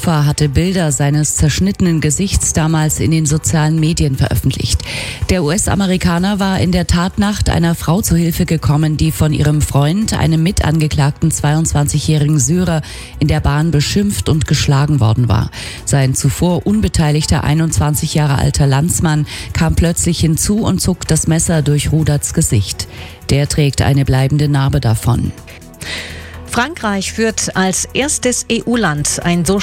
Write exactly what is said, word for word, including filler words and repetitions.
Opfer hatte Bilder seines zerschnittenen Gesichts damals in den sozialen Medien veröffentlicht. Der U S-Amerikaner war in der Tatnacht einer Frau zu Hilfe gekommen, die von ihrem Freund, einem mitangeklagten zweiundzwanzigjährigen Syrer, in der Bahn beschimpft und geschlagen worden war. Sein zuvor unbeteiligter einundzwanzig Jahre alter Landsmann kam plötzlich hinzu und zog das Messer durch Ruderts Gesicht. Der trägt eine bleibende Narbe davon. Frankreich führt als erstes E U-Land ein so